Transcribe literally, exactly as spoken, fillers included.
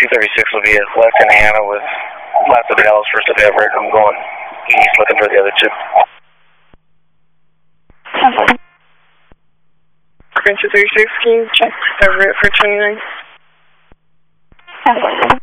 thirty-six will be left in Hannah with left of Dallas, first of Everett. I'm going east looking for the other two. Adventure thirty-six, can you check Everett for twenty-nine?